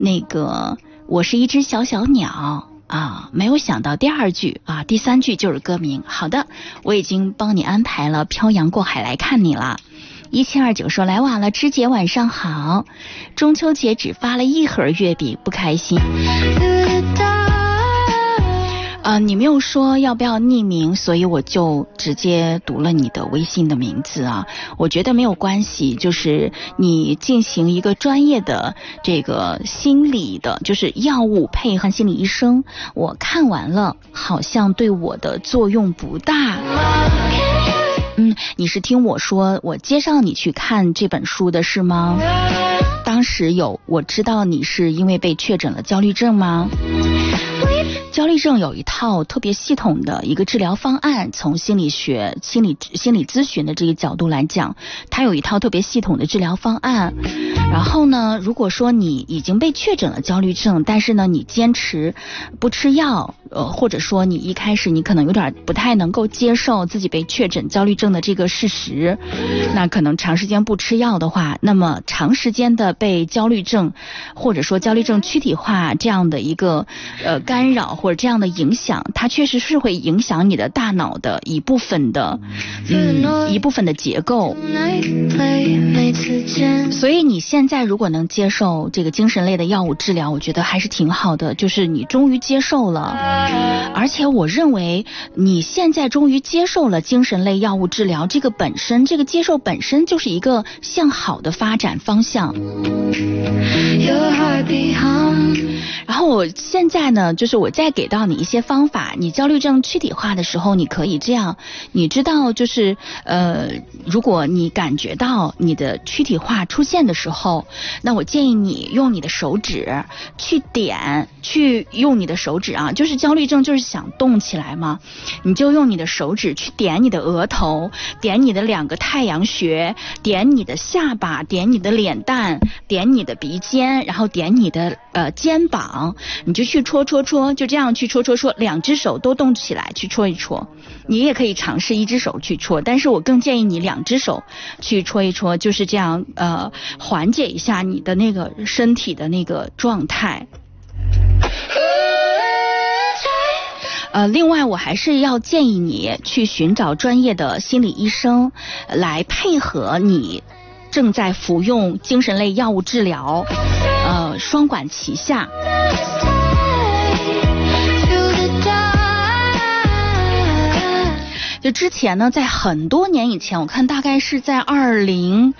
那个我是一只小小鸟啊，没有想到第二句啊，第三句就是歌名。好的，我已经帮你安排了漂洋过海来看你了。1729说来晚了，芝姐晚上好，中秋节只发了1盒月饼，不开心。你没有说要不要匿名，所以我就直接读了你的微信的名字啊。我觉得没有关系，就是你进行一个专业的这个心理的，就是药物配合心理医生，我看完了，好像对我的作用不大。你是听我说，我介绍你去看这本书的是吗？当时我知道你是因为被确诊了焦虑症吗？焦虑症有一套特别系统的一个治疗方案，从心理学、心理咨询的这个角度来讲，它有一套特别系统的治疗方案。然后呢，如果说你已经被确诊了焦虑症，但是呢你坚持不吃药，或者说你一开始你可能有点不太能够接受自己被确诊焦虑症的这个事实，那可能长时间不吃药的话，那么长时间的被焦虑症或者说焦虑症躯体化这样的一个干扰或者这样的影响，它确实是会影响你的大脑的一部分的结构。所以你现在如果能接受这个精神类的药物治疗，我觉得还是挺好的，就是你终于接受了。而且我认为你现在终于接受了精神类药物治疗，这个接受本身就是一个向好的发展方向。然后我现在呢，就是我再给到你一些方法，你焦虑症躯体化的时候，你可以这样，你知道就是如果你感觉到你的躯体化出现的时候，那我建议你用你的手指去用你的手指啊，就是焦虑症就是想动起来嘛，你就用你的手指去点你的额头，点你的2个太阳穴，点你的下巴，点你的脸蛋，点你的鼻尖，然后点你的肩膀，你就去戳，就这样去戳，2只手都动起来去戳一戳。你也可以尝试1只手去戳，但是我更建议你2只手去戳一戳，就是这样缓解一下你的那个身体的那个状态。另外我还是要建议你去寻找专业的心理医生来配合你正在服用精神类药物治疗，双管齐下。就之前呢，在很多年以前，我看大概是在2011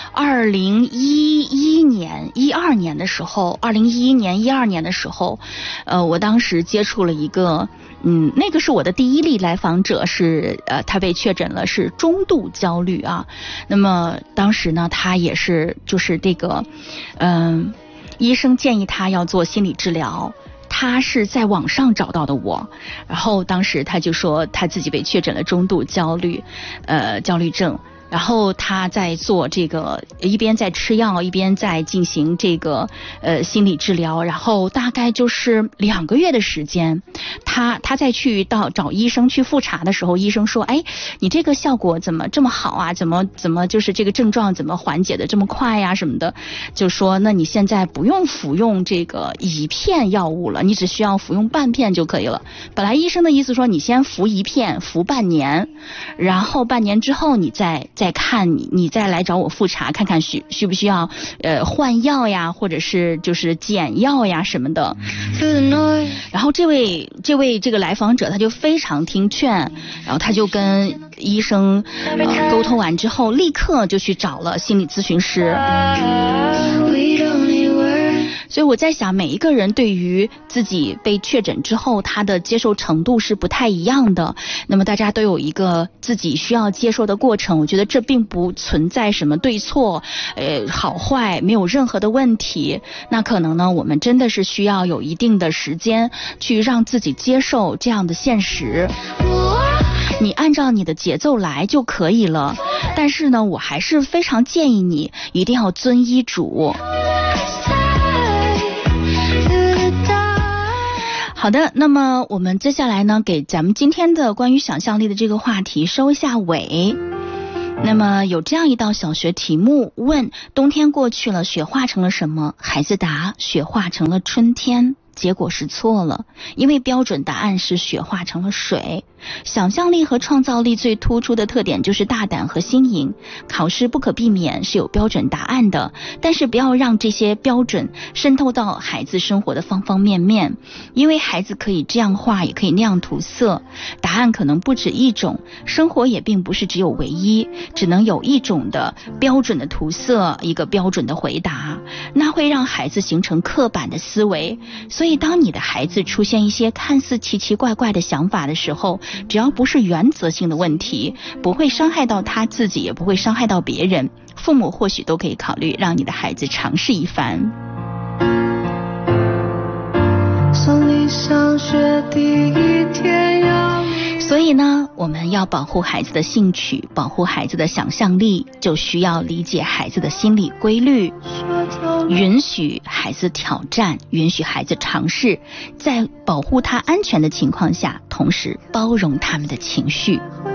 年、12年的时候，2011年、12年的时候，我当时接触了一个，那个是我的第一例来访者，是他被确诊了是中度焦虑啊。那么当时呢，他也是就是这个，医生建议他要做心理治疗。他是在网上找到的我，然后当时他就说他自己被确诊了中度焦虑症，然后他在做这个，一边在吃药，一边在进行这个心理治疗，然后大概就是2个月的时间，他再去找医生去复查的时候，医生说，哎，你这个效果怎么这么好啊？怎么就是这个症状怎么缓解的这么快呀什么的？就说那你现在不用服用这个1片药物了，你只需要服用半片就可以了。本来医生的意思说你先服1片，服半年，然后半年之后你再看你再来找我复查，看看需不需要换药呀，或者是就是减药呀什么的。然后这位这个来访者他就非常听劝，然后他就跟医生沟通完之后，立刻就去找了心理咨询师。所以我在想，每一个人对于自己被确诊之后他的接受程度是不太一样的，那么大家都有一个自己需要接受的过程，我觉得这并不存在什么对错好坏，没有任何的问题。那可能呢，我们真的是需要有一定的时间去让自己接受这样的现实，你按照你的节奏来就可以了。但是呢，我还是非常建议你一定要遵医嘱。好的，那么我们接下来呢，给咱们今天的关于想象力的这个话题收一下尾。 那么有这样一道小学题目，问冬天过去了，雪化成了什么？孩子答：雪化成了春天。结果是错了，因为标准答案是雪化成了水。想象力和创造力最突出的特点就是大胆和新颖。考试不可避免是有标准答案的，但是不要让这些标准渗透到孩子生活的方方面面，因为孩子可以这样画，也可以那样涂色，答案可能不止一种，生活也并不是只有唯一，只能有一种的标准的涂色，一个标准的回答，那会让孩子形成刻板的思维。所以当你的孩子出现一些看似奇奇怪怪的想法的时候，只要不是原则性的问题，不会伤害到他自己，也不会伤害到别人，父母或许都可以考虑让你的孩子尝试一番。所以呢，我们要保护孩子的兴趣，保护孩子的想象力，就需要理解孩子的心理规律，允许孩子挑战，允许孩子尝试，在保护他安全的情况下，同时包容他们的情绪。